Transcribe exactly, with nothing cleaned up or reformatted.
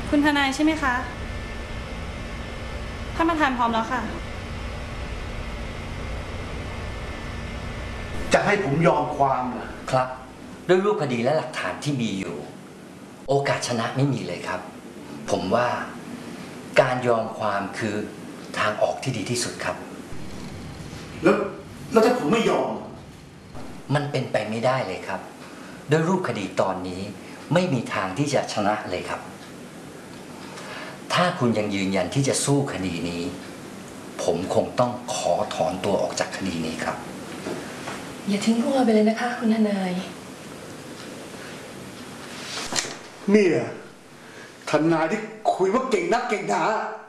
คุณทนายใช่ไหมคะท่านประธานพร้อมแล้วค่ะจะให้ผมยอมความเหรอครับด้วยรูปคดีและหลักฐานที่มีอยู่โอกาสชนะไม่มีเลยครับ ผมว่าการยอมความคือทางออกที่ดีที่สุดครับแล้วแล้วถ้าผมไม่ยอมมันเป็นไปไม่ได้เลยครับด้วยรูปคดีตอนนี้ไม่มีทางที่จะชนะเลยครับถ้าคุณยังยืนยันที่จะสู้คดีนี้ผมคงต้องขอถอนตัวออกจากคดีนี้ครับอย่าทิ้งพวกเราไปเลยนะคะคุณทนายเนี่ยทนายที่คุยว่าเก่งนักเก่งหนา